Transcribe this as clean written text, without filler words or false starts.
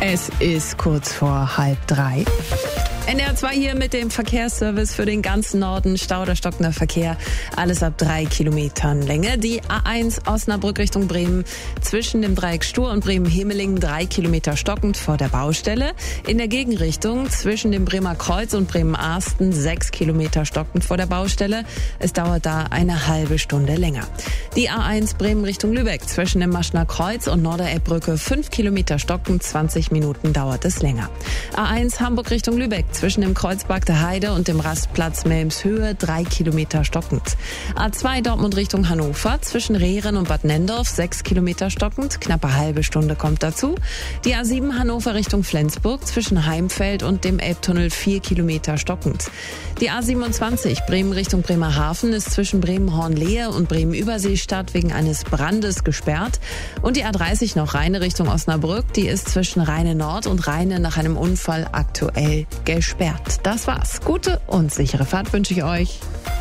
Es ist kurz vor 2:30. NDR 2 hier mit dem Verkehrsservice für den ganzen Norden. Stau oder stockender Verkehr. Alles ab 3 Kilometern Länge. Die A1 Osnabrück Richtung Bremen. Zwischen dem Dreieck Stur und Bremen-Hemelingen 3 Kilometer stockend vor der Baustelle. In der Gegenrichtung zwischen dem Bremer Kreuz und Bremen-Arsten 6 Kilometer stockend vor der Baustelle. Es dauert da eine halbe Stunde länger. Die A1 Bremen Richtung Lübeck. Zwischen dem Maschner Kreuz und Norderelbbrücke 5 Kilometer stockend. 20 Minuten dauert es länger. A1 Hamburg Richtung Lübeck. Zwischen dem Kreuzberg der Heide und dem Rastplatz Melmshöhe 3 Kilometer stockend. A2 Dortmund Richtung Hannover. Zwischen Rehren und Bad Nendorf 6 Kilometer stockend. Knappe halbe Stunde kommt dazu. Die A7 Hannover Richtung Flensburg. Zwischen Heimfeld und dem Elbtunnel 4 Kilometer stockend. Die A27 Bremen Richtung Bremerhaven ist zwischen Bremen-Hornlehe und Bremen-Überseestadt wegen eines Brandes gesperrt. Und die A30 noch Rheine Richtung Osnabrück. Die ist zwischen Rheine Nord und Rheine nach einem Unfall aktuell gesperrt. Das war's. Gute und sichere Fahrt wünsche ich euch.